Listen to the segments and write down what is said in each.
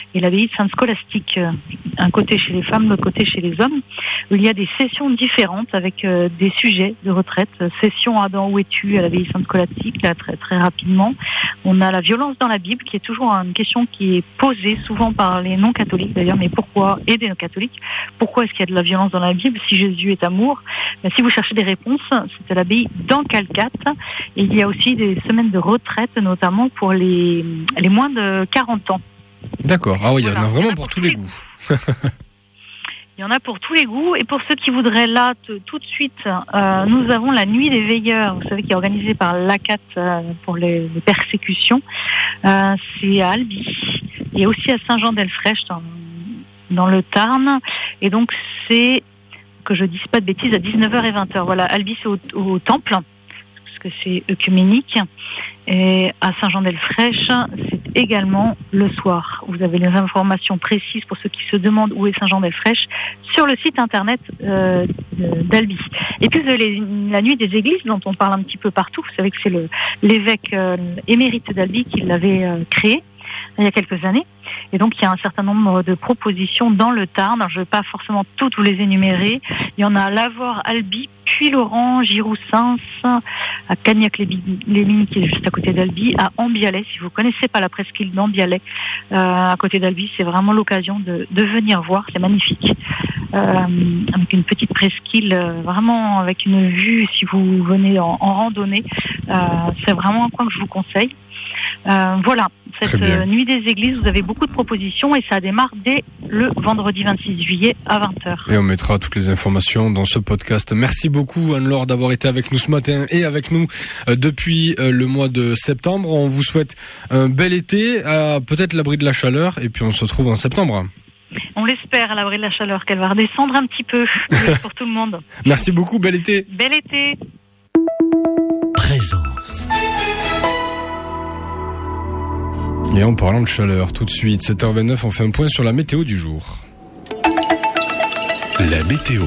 et l'abbaye de Sainte-Scolastique, un côté chez les femmes, l'autre côté chez les hommes, où il y a des sessions différentes avec des sujets de retraite. Session Adam, où es-tu à l'abbaye de Sainte-Scolastique, là très, très rapidement. On a la violence dans la Bible, qui est toujours une question qui est posée souvent par les non-catholiques d'ailleurs, mais pourquoi, et des non-catholiques, pourquoi est-ce qu'il y a de la violence dans la Bible si Jésus est amour? Si vous cherchez des réponses, c'est à l'abbaye d'Ancalcat. Et il y a aussi des semaines de retraite, notamment pour les moins de 40 ans. D'accord, ah oui, il y en a vraiment pour tous les goûts. Il y en a pour tous les goûts. Et pour ceux qui voudraient là, tout de suite, nous avons la nuit des veilleurs, vous savez, qui est organisée par l'ACAT pour les persécutions. C'est à Albi et aussi à Saint-Jean-d'Elfrèche dans le Tarn. Et donc c'est, que je dise pas de bêtises, à 19h et 20h. Voilà, Albi c'est au Temple, parce que c'est œcuménique. Et à Saint-Jean-d'Elfrèche, c'est également le soir. Vous avez les informations précises pour ceux qui se demandent où est Saint-Jean-d'Elfrèche sur le site internet d'Albi. Et puis vous avez la nuit des églises dont on parle un petit peu partout. Vous savez que c'est l'évêque émérite d'Albi qui l'avait créé il y a quelques années. Et donc, il y a un certain nombre de propositions dans le Tarn. Je ne vais pas forcément toutes vous les énumérer. Il y en a à Lavore, Albi, Puy-Laurent, Giroux-Sens, à Cagnac-les-Mines, qui est juste à côté d'Albi, à Ambialet. Si vous ne connaissez pas la presqu'île d'Ambialet, à côté d'Albi, c'est vraiment l'occasion de venir voir. C'est magnifique. Avec une petite presqu'île, vraiment avec une vue, si vous venez en randonnée. C'est vraiment un coin que je vous conseille. Voilà, cette nuit des églises, vous avez beaucoup de propositions et ça démarre dès le vendredi 26 juillet à 20h. Et on mettra toutes les informations dans ce podcast. Merci beaucoup Anne-Laure d'avoir été avec nous ce matin et avec nous depuis le mois de septembre. On vous souhaite un bel été, peut-être l'abri de la chaleur, et puis on se retrouve en septembre. On l'espère, à l'abri de la chaleur, qu'elle va redescendre un petit peu pour tout le monde. Merci beaucoup, bel été. Bel été. Présence. Et en parlant de chaleur, tout de suite, 7h29, on fait un point sur la météo du jour. La météo.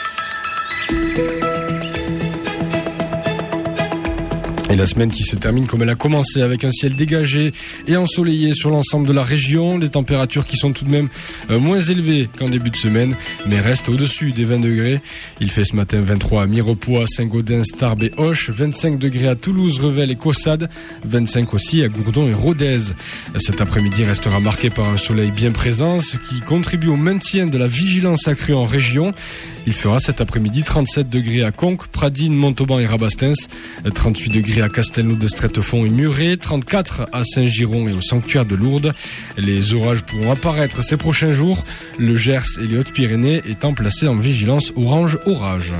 Et la semaine qui se termine comme elle a commencé, avec un ciel dégagé et ensoleillé sur l'ensemble de la région. Les températures qui sont tout de même moins élevées qu'en début de semaine, mais restent au-dessus des 20 degrés. Il fait ce matin 23 à Mirepoix, Saint-Gaudens, Tarbes et Auch, 25 degrés à Toulouse, Revel et Caussade, 25 aussi à Gourdon et Rodez. Cet après-midi restera marqué par un soleil bien présent, ce qui contribue au maintien de la vigilance accrue en région. Il fera cet après-midi 37 degrés à Conques, Pradines, Montauban et Rabastens, 38 degrés à Castelnau-d'Estrettefond et Muret, 34 à Saint-Giron et au sanctuaire de Lourdes. Les orages pourront apparaître ces prochains jours, le Gers et les Hautes-Pyrénées étant placés en vigilance orange orage.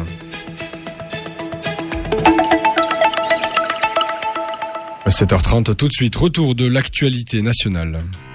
À 7h30, tout de suite, retour de l'actualité nationale.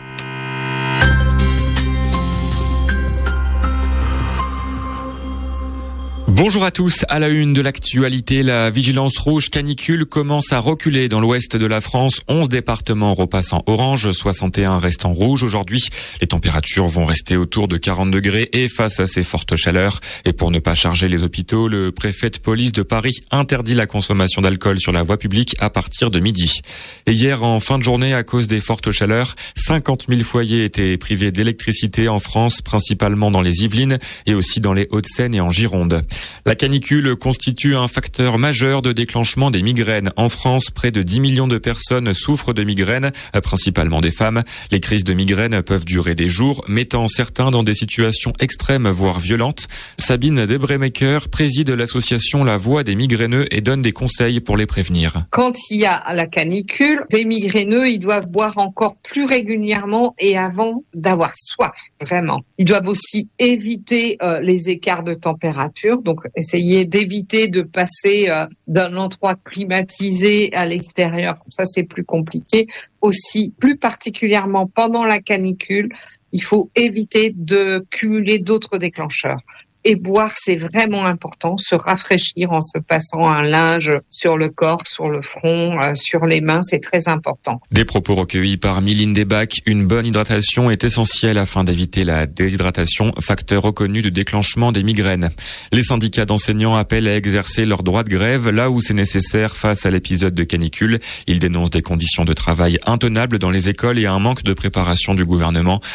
Bonjour à tous. À la une de l'actualité, la vigilance rouge canicule commence à reculer dans l'ouest de la France. 11 départements repassent en orange, 61 restent en rouge aujourd'hui. Les températures vont rester autour de 40 degrés et face à ces fortes chaleurs. Et pour ne pas charger les hôpitaux, le préfet de police de Paris interdit la consommation d'alcool sur la voie publique à partir de midi. Et hier, en fin de journée, à cause des fortes chaleurs, 50 000 foyers étaient privés d'électricité en France, principalement dans les Yvelines et aussi dans les Hauts-de-Seine et en Gironde. La canicule constitue un facteur majeur de déclenchement des migraines. En France, près de 10 millions de personnes souffrent de migraines, principalement des femmes. Les crises de migraines peuvent durer des jours, mettant certains dans des situations extrêmes, voire violentes. Sabine Debreemaker préside l'association La Voix des migraineux et donne des conseils pour les prévenir. Quand il y a la canicule, les migraineux, ils doivent boire encore plus régulièrement et avant d'avoir soif, vraiment. Ils doivent aussi éviter les écarts de température. Donc, essayer d'éviter de passer d'un endroit climatisé à l'extérieur. Comme ça, c'est plus compliqué. Aussi, plus particulièrement pendant la canicule, il faut éviter de cumuler d'autres déclencheurs. Et boire, c'est vraiment important, se rafraîchir en se passant un linge sur le corps, sur le front, sur les mains, c'est très important. Des propos recueillis par Mylène Desbac. Une bonne hydratation est essentielle afin d'éviter la déshydratation, facteur reconnu de déclenchement des migraines. Les syndicats d'enseignants appellent à exercer leur droit de grève là où c'est nécessaire face à l'épisode de canicule. Ils dénoncent des conditions de travail intenables dans les écoles et un manque de préparation du gouvernement.